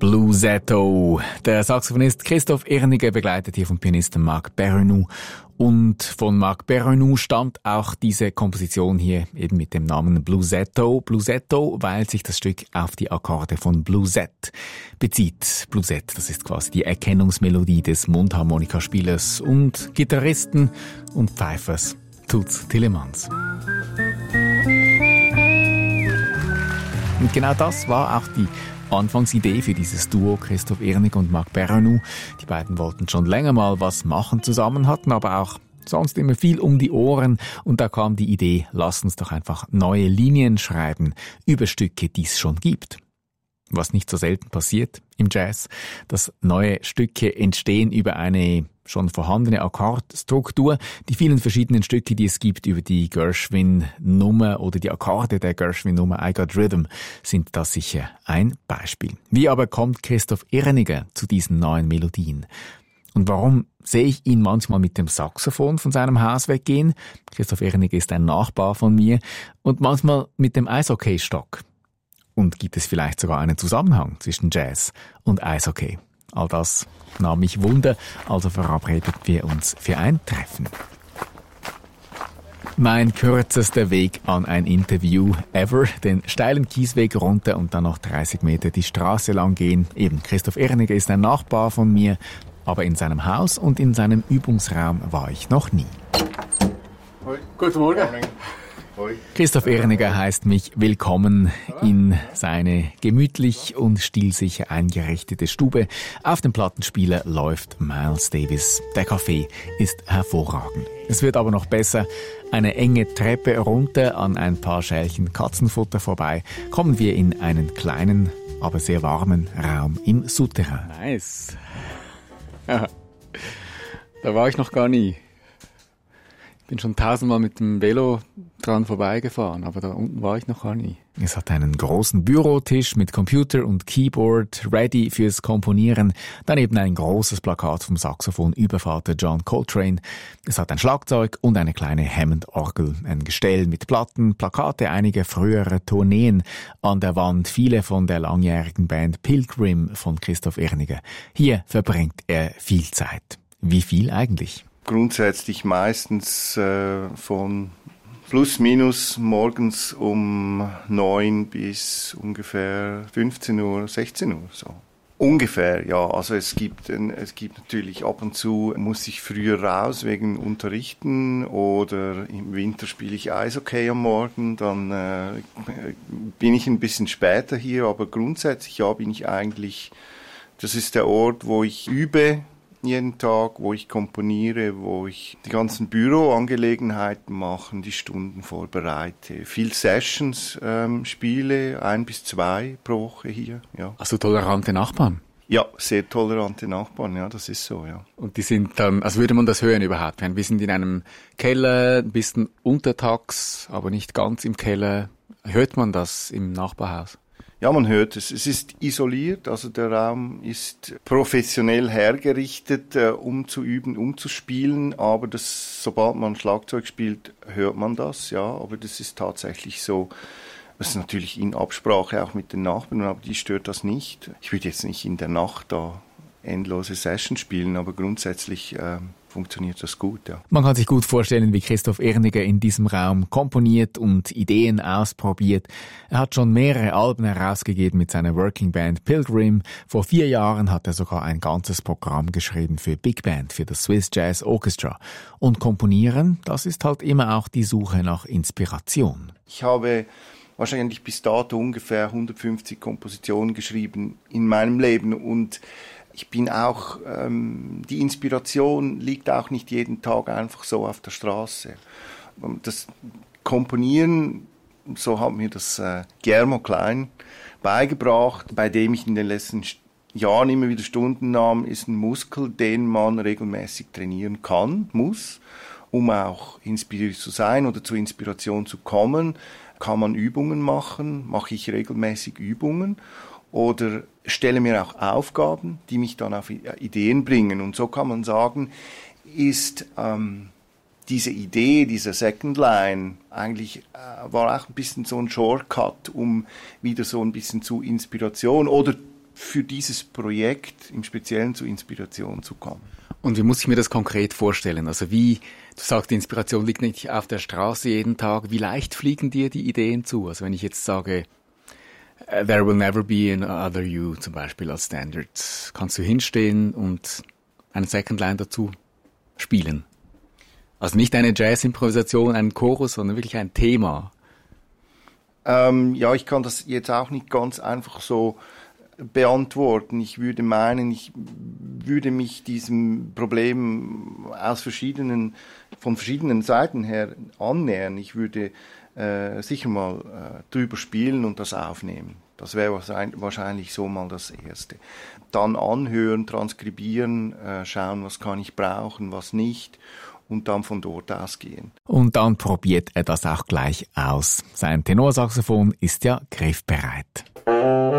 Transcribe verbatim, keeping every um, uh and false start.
Bluesetto. Der Saxophonist Christoph Erniger begleitet hier vom Pianisten Marc Perrenoud. Und von Marc Perrenoud stammt auch diese Komposition hier eben mit dem Namen Bluesetto. Bluesetto, weil sich das Stück auf die Akkorde von Bluesette bezieht. Bluesette, das ist quasi die Erkennungsmelodie des Mundharmonikaspielers und Gitarristen und Pfeifers Toots Thielemans. Und genau das war auch die Anfangsidee für dieses Duo Christoph Erniger und Marc Perrenoud. Die beiden wollten schon länger mal was machen zusammen, hatten aber auch sonst immer viel um die Ohren. Und da kam die Idee, lass uns doch einfach neue Linien schreiben über Stücke, die es schon gibt. Was nicht so selten passiert im Jazz, dass neue Stücke entstehen über eine schon vorhandene Akkordstruktur. Die vielen verschiedenen Stücke, die es gibt über die Gershwin-Nummer oder die Akkorde der Gershwin-Nummer I Got Rhythm, sind da sicher ein Beispiel. Wie aber kommt Christoph Erniger zu diesen neuen Melodien? Und warum sehe ich ihn manchmal mit dem Saxophon von seinem Haus weggehen? Christoph Erniger ist ein Nachbar von mir. Und manchmal mit dem Eishockeystock. Und gibt es vielleicht sogar einen Zusammenhang zwischen Jazz und Eishockey? All das nahm mich Wunder, also verabredeten wir uns für ein Treffen. Mein kürzester Weg an ein Interview ever, den steilen Kiesweg runter und dann noch dreißig Meter die Straße lang gehen. Eben, Christoph Erniger ist ein Nachbar von mir, aber in seinem Haus und in seinem Übungsraum war ich noch nie. Hoi. Guten Morgen. Christoph Erniger heißt mich willkommen in seine gemütlich und stilsicher eingerichtete Stube. Auf dem Plattenspieler läuft Miles Davis. Der Kaffee ist hervorragend. Es wird aber noch besser. Eine enge Treppe runter an ein paar Schälchen Katzenfutter vorbei, kommen wir in einen kleinen, aber sehr warmen Raum im Souterrain. Nice. Ja. Da war ich noch gar nie. Ich bin schon tausendmal mit dem Velo dran vorbeigefahren, aber da unten war ich noch gar nie. Es hat einen großen Bürotisch mit Computer und Keyboard, ready fürs Komponieren. Daneben ein großes Plakat vom Saxophon-Übervater John Coltrane. Es hat ein Schlagzeug und eine kleine Hammond-Orgel, ein Gestell mit Platten, Plakate einiger früherer Tourneen an der Wand, viele von der langjährigen Band Pilgrim von Christoph Erniger. Hier verbringt er viel Zeit. Wie viel eigentlich? Grundsätzlich meistens äh, von plus minus morgens um neun bis ungefähr fünfzehn Uhr, sechzehn Uhr so. Ungefähr, ja. Also es gibt, es gibt natürlich ab und zu, muss ich früher raus wegen Unterrichten oder im Winter spiele ich Eishockey am Morgen, dann äh, bin ich ein bisschen später hier, aber grundsätzlich ja bin ich eigentlich, das ist der Ort, wo ich übe, jeden Tag, wo ich komponiere, wo ich die ganzen Büroangelegenheiten mache, die Stunden vorbereite. Viel Sessions ähm, spiele, ein bis zwei pro Woche hier. Ja. Also tolerante Nachbarn? Ja, sehr tolerante Nachbarn, ja, das ist so, ja. Und die sind dann, also würde man das hören überhaupt? Wir sind in einem Keller, ein bisschen untertags, aber nicht ganz im Keller. Hört man das im Nachbarhaus? Ja, man hört es. Es ist isoliert, also der Raum ist professionell hergerichtet, äh, um zu üben, um zu spielen, aber das, sobald man Schlagzeug spielt, hört man das, ja, aber das ist tatsächlich so. Das ist natürlich in Absprache auch mit den Nachbarn, aber die stört das nicht. Ich würde jetzt nicht in der Nacht da endlose Sessions spielen, aber grundsätzlich äh, funktioniert das gut, ja. Man kann sich gut vorstellen, wie Christoph Erniger in diesem Raum komponiert und Ideen ausprobiert. Er hat schon mehrere Alben herausgegeben mit seiner Working Band Pilgrim. Vor vier Jahren hat er sogar ein ganzes Programm geschrieben für Big Band, für das Swiss Jazz Orchestra. Und komponieren, das ist halt immer auch die Suche nach Inspiration. Ich habe wahrscheinlich bis dato ungefähr hundertfünfzig Kompositionen geschrieben in meinem Leben und ich bin auch, ähm, die Inspiration liegt auch nicht jeden Tag einfach so auf der Straße. Das Komponieren, so hat mir das äh, Guillermo Klein beigebracht, bei dem ich in den letzten Jahren immer wieder Stunden nahm, ist ein Muskel, den man regelmäßig trainieren kann, muss, um auch inspiriert zu sein oder zur Inspiration zu kommen. Kann man Übungen machen, mache ich regelmäßig Übungen oder stelle mir auch Aufgaben, die mich dann auf Ideen bringen. Und so kann man sagen, ist ähm, diese Idee, dieser Second Line, eigentlich äh, war auch ein bisschen so ein Shortcut, um wieder so ein bisschen zu Inspiration oder für dieses Projekt im Speziellen zu Inspiration zu kommen. Und wie muss ich mir das konkret vorstellen? Also wie, du sagst, die Inspiration liegt nicht auf der Straße jeden Tag. Wie leicht fliegen dir die Ideen zu? Also wenn ich jetzt sage, There will never be another you zum Beispiel als Standard, kannst du hinstehen und eine Second Line dazu spielen? Also nicht eine Jazz-Improvisation, einen Chorus, sondern wirklich ein Thema. Ähm, ja, ich kann das jetzt auch nicht ganz einfach so beantworten. Ich würde meinen, ich würde mich diesem Problem aus verschiedenen, von verschiedenen Seiten her annähern. Ich würde äh, sicher mal äh, drüber spielen und das aufnehmen. Das wäre wahrscheinlich so mal das Erste. Dann anhören, transkribieren, äh, schauen, was kann ich brauchen, was nicht. Und dann von dort ausgehen. Und dann probiert er das auch gleich aus. Sein Tenorsaxophon ist ja griffbereit.